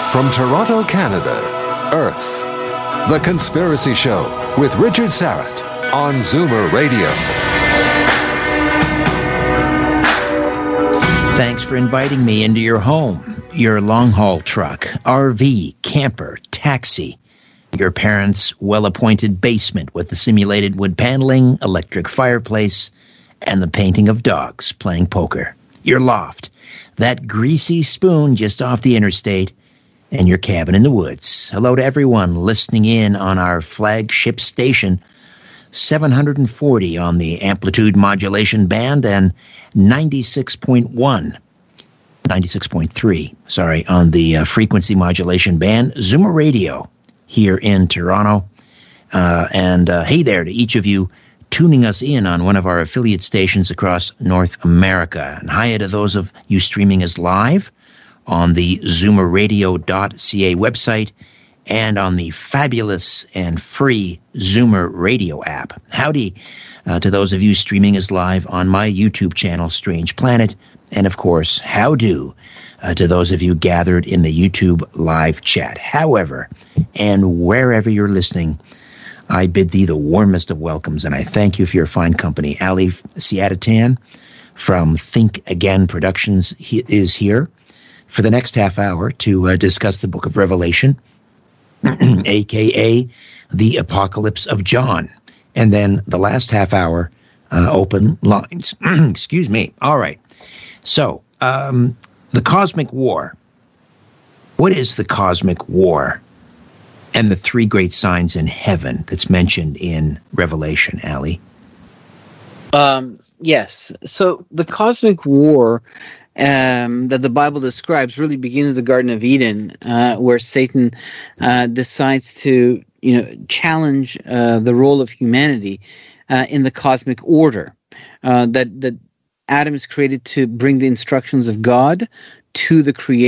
From Toronto, Canada, Earth. The Conspiracy Show with Richard Syrett on Zoomer Radio. Thanks for inviting me into your home, your long-haul truck, RV, camper, taxi, your parents' well-appointed basement with the simulated wood paneling, electric fireplace, and the painting of dogs playing poker, your loft, that greasy spoon just off the interstate, and your cabin in the woods. Hello to everyone listening in on our flagship station, 740 on the amplitude modulation band and 96.3, on the frequency modulation band, Zoomer Radio here in Toronto. And hey there to each of you tuning us in on one of our affiliate stations across North America. And hi to those of you streaming us live on the zoomerradio.ca website and on the fabulous and free Zoomer Radio app. Howdy to those of you streaming us live on my YouTube channel, Strange Planet. And of course, howdo to those of you gathered in the YouTube live chat. However, and wherever you're listening, I bid thee the warmest of welcomes, and I thank you for your fine company. Ali Siadatan from Think Again Productions is here for the next half hour to discuss the book of Revelation, a.k.a. the Apocalypse of John. And then the last half hour, open lines. Excuse me. All right. So, the Cosmic War. What is the Cosmic War and the three great signs in heaven that's mentioned in Revelation, Ali? Yes. So the Cosmic War that the Bible describes really begins in the Garden of Eden, where Satan decides to, challenge the role of humanity in the cosmic order. That Adam is created to bring the instructions of God to the creation.